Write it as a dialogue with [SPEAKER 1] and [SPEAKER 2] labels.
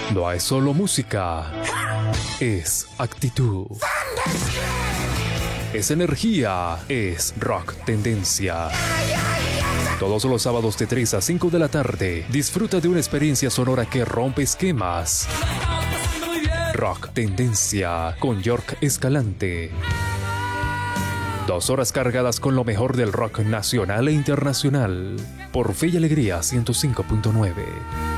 [SPEAKER 1] No es solo música, es actitud. Es energía, es rock tendencia. Todos los sábados de 3 a 5 de la tarde, disfruta de una experiencia sonora que rompe esquemas. Rock Tendencia con York Escalante. 2 horas cargadas con lo mejor del rock nacional e internacional. Por Fe y Alegría 105.9.